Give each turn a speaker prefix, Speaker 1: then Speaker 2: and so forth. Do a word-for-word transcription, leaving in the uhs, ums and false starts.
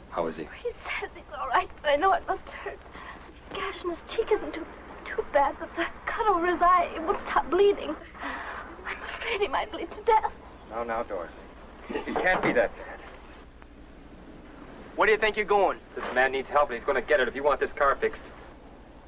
Speaker 1: How is he?
Speaker 2: He says he's all right, but I know it must hurt. The gash in his cheek isn't too, too bad, but the cut over his eye, it won't stop bleeding. I'm afraid he might bleed to death.
Speaker 1: Now, now, Doris. He can't be that bad.
Speaker 3: Where do you think you're going?
Speaker 1: This man needs help, and he's going to get it if you want this car fixed.